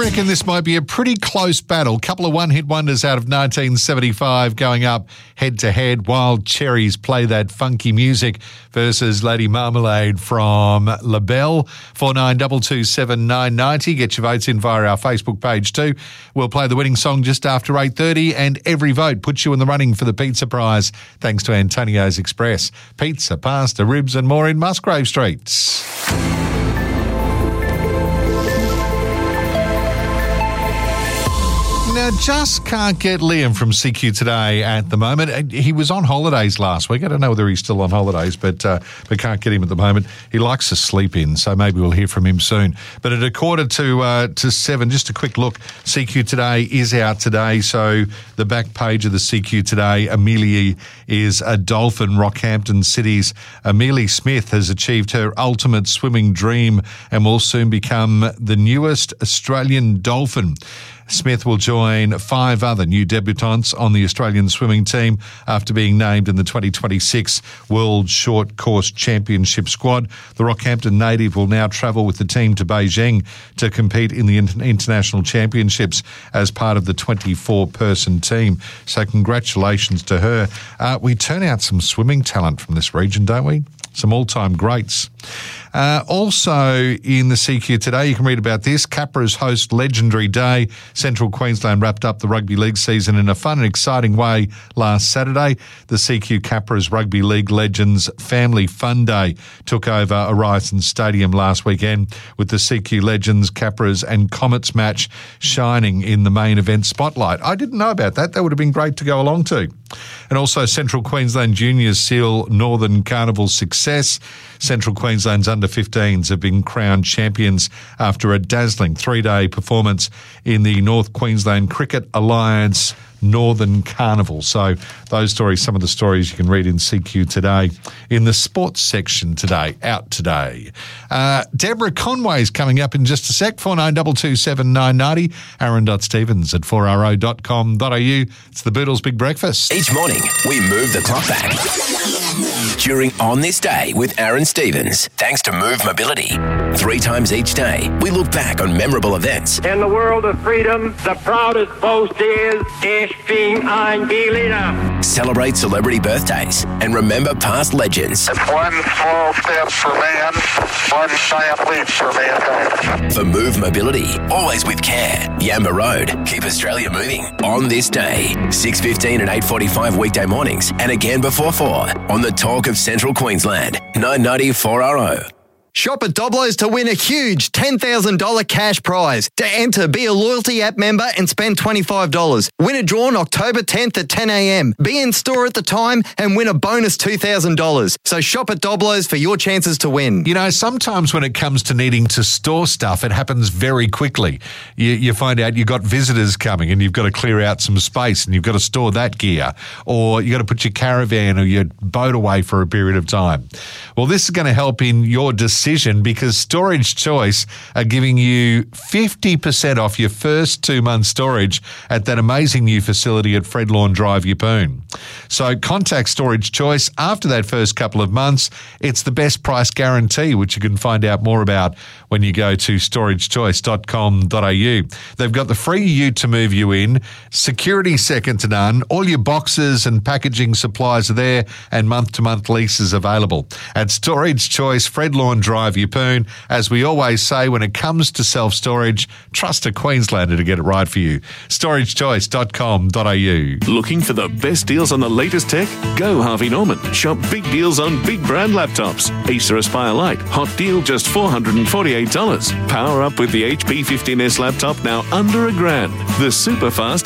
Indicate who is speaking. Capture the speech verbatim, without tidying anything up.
Speaker 1: reckon this might be a pretty close battle. Couple of one-hit wonders out of nineteen seventy-five going up head-to-head. Wild Cherries Play That Funky Music versus Lady Marmalade from La Belle. four nine two two seven nine nine zero. Get your votes in via our Facebook page too. We'll play the winning song just after eight thirty, and every vote puts you in the running for the pizza prize thanks to Antonio's Express. Pizza, pasta, ribs and more in Musgrave Street. Now, just can't get Liam from C Q Today at the moment. He was on holidays last week. I don't know whether he's still on holidays, but uh, but can't get him at the moment. He likes to sleep in, so maybe we'll hear from him soon. But at a quarter to uh, to seven, just a quick look. C Q Today is out today, so the back page of the C Q Today, Amelia is a dolphin. Rockhampton City's Amelia Smith has achieved her ultimate swimming dream and will soon become the newest Australian dolphin. Smith will join five other new debutantes on the Australian swimming team after being named in the twenty twenty-six World Short Course Championship squad. The Rockhampton native will now travel with the team to Beijing to compete in the international championships as part of the twenty-four person team. So congratulations to her. Uh, we turn out some swimming talent from this region, don't we? Some all-time greats. Uh, also in the C Q Today, you can read about this. Capras host Legendary Day. Central Queensland wrapped up the rugby league season in a fun and exciting way last Saturday. The C Q Capras Rugby League Legends Family Fun Day took over Horizon Stadium last weekend with the C Q Legends, Capras and Comets match shining in the main event spotlight. I didn't know about that. That would have been great to go along to. And also Central Queensland Juniors seal Northern Carnival success. Central Queensland's under fifteens have been crowned champions after a dazzling three-day performance in the North Queensland Cricket Alliance Northern Carnival. So those stories, some of the stories you can read in C Q Today in the sports section today, out today. Uh, Deborah Conway's coming up in just a sec, four nine two two seven nine nine zero, aaron.stevens at four r o dot com dot a u. It's the Boodles Big Breakfast.
Speaker 2: Each morning, we move the clock back. During On This Day with Aaron Stevens, thanks to Move Mobility. Three times each day, we look back on memorable events.
Speaker 3: In the world of freedom, the proudest boast is, Ich bin ein Berliner.
Speaker 2: Celebrate celebrity birthdays and remember past legends.
Speaker 4: It's one small step for man, one giant leap for mankind.
Speaker 2: For Move Mobility, always with care. Yamba Road, keep Australia moving. On This Day, six fifteen and eight forty-five weekday mornings, and again before four on the Talk of Central Queensland, nine ninety four R O.
Speaker 5: Shop at Doblo's to win a huge ten thousand dollars cash prize. To enter, be a loyalty app member and spend twenty-five dollars. Win a draw on October tenth at ten a m. Be in store at the time and win a bonus two thousand dollars. So shop at Doblo's for your chances to win.
Speaker 1: You know, sometimes when it comes to needing to store stuff, it happens very quickly. You, you find out you've got visitors coming and you've got to clear out some space and you've got to store that gear, or you've got to put your caravan or your boat away for a period of time. Well, this is going to help in your decision because Storage Choice are giving you fifty percent off your first two months storage at that amazing new facility at Fredlawn Drive, Yeppoon. So contact Storage Choice after that first couple of months. It's the best price guarantee, which you can find out more about when you go to storage choice dot com dot a u. They've got the free ute to move you in, security second to none, all your boxes and packaging supplies are there, and month-to-month leases available. At Storage Choice, Fredlawn Drive, Yeppoon. As we always say, when it comes to self-storage, trust a Queenslander to get it right for you. storage choice dot com dot a u.
Speaker 6: Looking for the best deals on the latest tech? Go Harvey Norman. Shop big deals on big brand laptops. Acer Aspire Lite, hot deal just four hundred forty-eight dollars. Power up with the H P fifteen S laptop now under a grand. The super fast